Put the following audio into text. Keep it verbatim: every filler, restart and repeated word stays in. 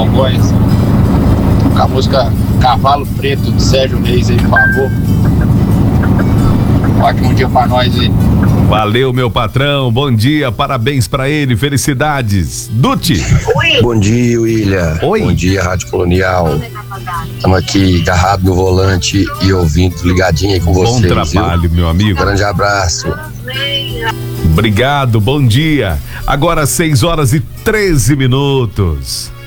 Congonhas. Com a música Cavalo Preto de Sérgio Reis aí, por favor. Um ótimo dia pra nós aí. Valeu, meu patrão, bom dia, parabéns pra ele, felicidades. Duti. Bom dia, William. Oi. Bom dia, Rádio Colonial. Estamos aqui agarrado no volante e ouvindo, ligadinho aí com Bom vocês. trabalho, viu? meu amigo. Grande abraço. Obrigado, bom dia. Agora seis horas e treze minutos.